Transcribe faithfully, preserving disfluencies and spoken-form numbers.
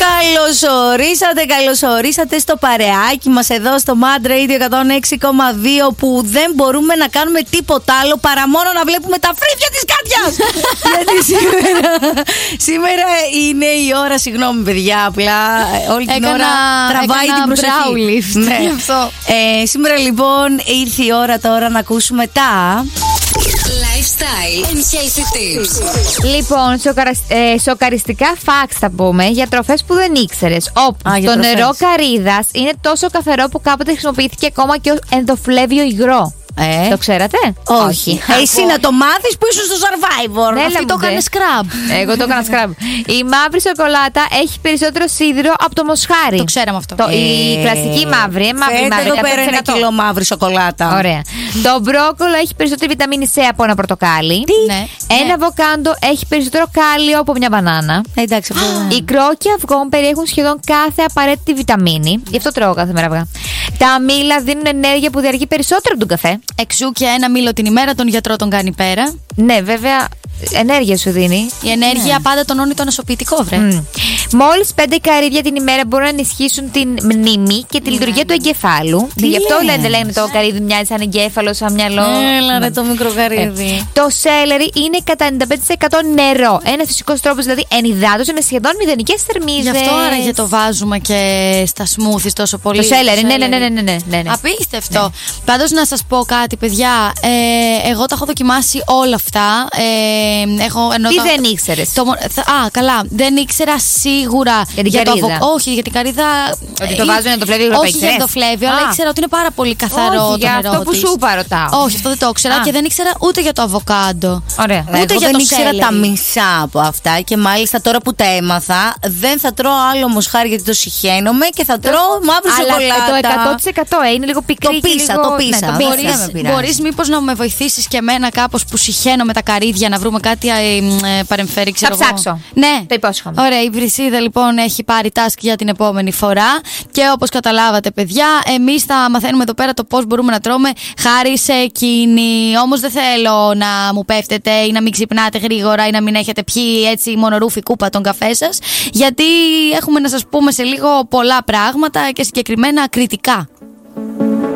Καλώς ορίσατε, καλώς ορίσατε στο παρεάκι μας εδώ στο Mad Radio εκατόν έξι κόμμα δύο, που δεν μπορούμε να κάνουμε τίποτα άλλο παρά μόνο να βλέπουμε τα φρύδια της Κάτιας. Γιατί σήμερα, σήμερα είναι η ώρα, συγγνώμη παιδιά, απλά όλη την έκανα, ώρα τραβάει την προσοχή. Ναι. ε, σήμερα λοιπόν ήρθε η ώρα τώρα να ακούσουμε τα Lifestyle and healthy tips. Λοιπόν, σοκαρα... ε, σοκαριστικά facts θα πούμε για τροφές που δεν ήξερες. Όπου Α, το νερό καρύδας είναι τόσο καθαρό που κάποτε χρησιμοποιήθηκε ακόμα και ως ενδοφλέβιο υγρό. Ε. Το ξέρατε? Όχι. Εσύ να το μάθεις που ήσουν στο Survivor. Ναι, Αυτή το έκανε scrub. Εγώ το έκανα scrub. Η μαύρη σοκολάτα έχει περισσότερο σίδηρο από το μοσχάρι. Το ξέραμε αυτό. Το, η κλασική μαύρη, ε, μαύρη, μαύρη. Εδώ πέρα ένα κιλό μαύρη σοκολάτα. Ωραία. Το μπρόκολο έχει περισσότερη βιταμίνη C από ένα πορτοκάλι. Ναι. Ένα Ναι. αβοκάντο έχει περισσότερο κάλιο από μια μπανάνα. Ε, εντάξει, αυτό δεν Οι κρόκκι αυγών περιέχουν σχεδόν κάθε απαραίτητη βιταμίνη. Γι' αυτό τρώω κάθε μέρα αυγά. Τα μήλα δίνουν ενέργεια που διαρκεί περισσότερο από τον καφέ. Εξού και ένα μήλο την ημέρα, τον γιατρό τον κάνει πέρα. Ναι, βέβαια, ενέργεια σου δίνει. Η ενέργεια πάντα τονώνει το νοσοποιητικό, βρε. Mm. Μόλις πέντε καρύδια την ημέρα μπορούν να ενισχύσουν την μνήμη και τη λειτουργία του εγκεφάλου. Τι Γι' αυτό λες? λένε, λένε το καρύδι μοιάζει σαν εγκέφαλο, σαν μυαλό. Έλα ρε Ναι. το μικρό καρύδι. Το σέλερι είναι κατά ενενήντα πέντε τοις εκατό νερό. Ένα φυσικός τρόπος δηλαδή ενυδάτωση με σχεδόν μηδενικές θερμίδες. Γι' αυτό άραγε το βάζουμε και στα smoothies τόσο πολύ. Το σέλερι, ναι, ναι, ναι, ναι, ναι, ναι, ναι. Απίστευτο. Ναι. Πάντως να σας πω κάτι, παιδιά. Ε, εγώ τα έχω δοκιμάσει όλα αυτά. Ε, έχω, ενώ Τι το, δεν ήξερες? Το, θα, α, καλά. Δεν ήξερα σίγουρα Για την για καρύδα. το αβο, όχι, για την καρύδα. Ότι το βάζουν το φλέβιο υγρό. Όχι για το φλέβιο, αλλά ήξερα ότι είναι πάρα πολύ καθαρό. Όχι, το για νερό αυτό που της. σου είπα ρωτάω. Όχι, αυτό δεν το ήξερα. Α. Και δεν ήξερα ούτε για το αβοκάντο. Ωραία. Ούτε Εγώ για δεν το ήξερα σέλερι. τα μισά από αυτά και μάλιστα τώρα που τα έμαθα δεν θα τρώω άλλο μοσχάρι γιατί το συχαίνομαι και θα τρώω μαύρη Αλλά σοκολάτα. το εκατό τοις εκατό ε, είναι λίγο πικρή. Το και πίσα, λίγο... το πίσα. Ναι, το Μπορείς- πίσα. δεν με πειράζει. Μπορείς μήπως να με βοηθήσεις και εμένα κάπως που συχαίνω με τα καρύδια να βρούμε κάτι ε, ε, παρεμφέρει, ξέρω Θα εγώ. ψάξω. Ναι. Το υπόσχομαι. Ωραία, η Βρυσίδα λοιπόν έχει πάρει task για την επόμενη φορά και όπως καταλάβατε παιδιά, εμείς θα μαθαίνουμε εδώ πέρα το πώς μπορούμε να τρώμε χάρη σε εκείνη. Όμως δεν θέλω να μου πέφτετε ή να μην ξυπνάτε γρήγορα ή να μην έχετε πιει έτσι μονορούφι κούπα τον καφέ σας, γιατί έχουμε να σας πούμε σε λίγο πολλά πράγματα και συγκεκριμένα κριτικά.